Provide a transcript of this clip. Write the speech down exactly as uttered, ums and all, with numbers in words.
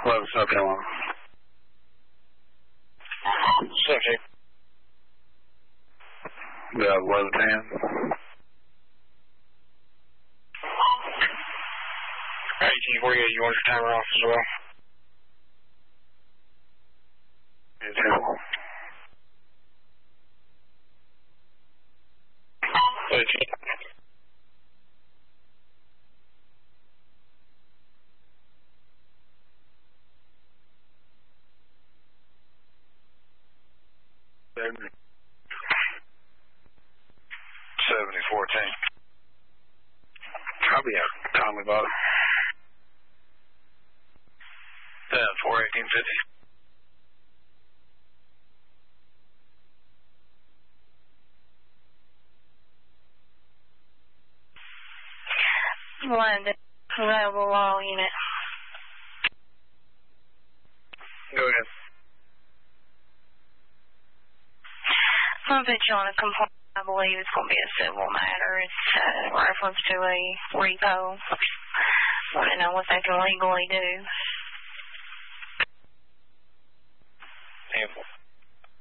eleven South Carolina. Subject. Yeah, eleven ten. eighteen forty-eight, you want your timer off as well? Yeah, ten. eighteen. seventy. seventy fourteen. I'll be out. Tommy Bottom. ten four eighteen fifty. Landed. Available all unit. Go ahead. I'll put you on a complaint. I believe it's going to be a civil matter. It's uh, reference to a repo. I don't know what they can legally do.